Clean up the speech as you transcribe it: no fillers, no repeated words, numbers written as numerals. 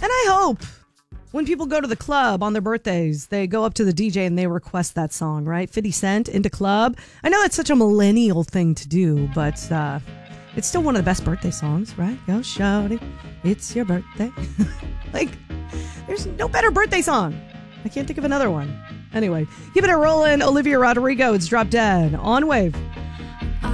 And I hope when people go to the club on their birthdays, they go up to the DJ and they request that song, right? 50 Cent, Into Club. I know it's such a millennial thing to do, but it's still one of the best birthday songs, right? Go shawty, it's your birthday. Like, there's no better birthday song. I can't think of another one. Anyway, keep it rolling. Olivia Rodrigo, it's Drop Dead on Wave.